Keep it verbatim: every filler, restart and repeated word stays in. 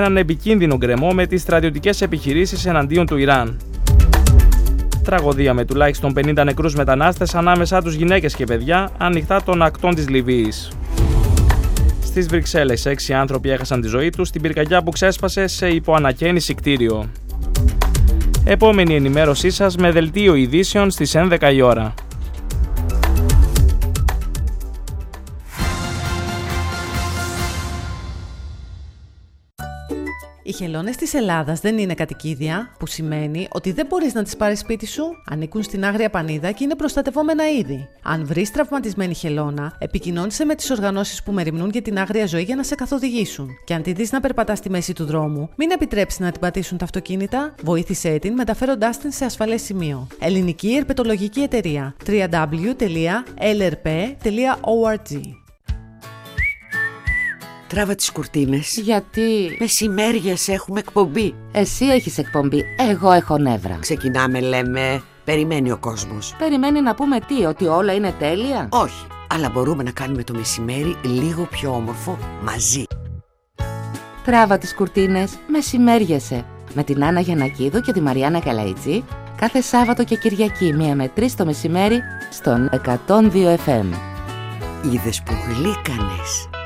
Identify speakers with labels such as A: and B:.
A: έναν επικίνδυνο γκρεμό με τις στρατιωτικές επιχειρήσεις εναντίον του Ιράν. Τραγωδία με τουλάχιστον πενήντα νεκρούς μετανάστες, ανάμεσά τους γυναίκες και παιδιά, ανοιχτά των ακτών της Λιβύης. Στις Βρυξέλλες, έξι άνθρωποι έχασαν τη ζωή τους στην πυρκαγιά που ξέσπασε σε υποανακαίνιση κτίριο. Επόμενη ενημέρωσή σας με δελτίο ειδήσεων στις έντεκα η ώρα.
B: Οι χελώνες της Ελλάδας δεν είναι κατοικίδια, που σημαίνει ότι δεν μπορείς να τις πάρεις σπίτι σου. Ανήκουν στην Άγρια Πανίδα και είναι προστατευόμενα είδη. Αν βρεις τραυματισμένη χελώνα, επικοινώνησε με τις οργανώσεις που μεριμνούν για την άγρια ζωή για να σε καθοδηγήσουν. Και αν τη δεις να περπατά στη μέση του δρόμου, μην επιτρέψεις να την πατήσουν τα αυτοκίνητα, βοήθησέ την μεταφέροντάς την σε ασφαλές σημείο. Ελληνική Ερπετολογική Εταιρεία. double-u double-u double-u τελεία ελ ερ πι τελεία ο αρ τζι.
C: Τράβα τις κουρτίνες.
D: Γιατί?
C: Μεσημέριες έχουμε εκπομπή.
D: Εσύ έχεις εκπομπή, εγώ έχω νεύρα.
C: Ξεκινάμε, λέμε. Περιμένει ο κόσμος.
D: Περιμένει να πούμε τι, ότι όλα είναι τέλεια?
C: Όχι, αλλά μπορούμε να κάνουμε το μεσημέρι λίγο πιο όμορφο μαζί.
D: Τράβα τις κουρτίνες, μεσημέριεσαι. Με την Άννα Γιαννακίδου και τη Μαριάννα Καλαϊτζή, κάθε Σάββατο και Κυριακή μία με τρεις το μεσημέρι στον εκατόν δύο εφ εμ.
C: Είδες που γλύκανες.